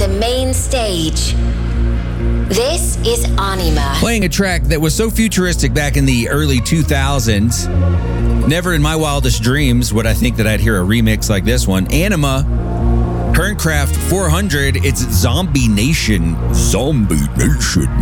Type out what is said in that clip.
the main stage. This is Anima. Playing a track that was so futuristic back in the early 2000s. Never in my wildest dreams would I think that I'd hear a remix like this one. Anima, Herncraft 400, it's Zombie Nation. Zombie Nation.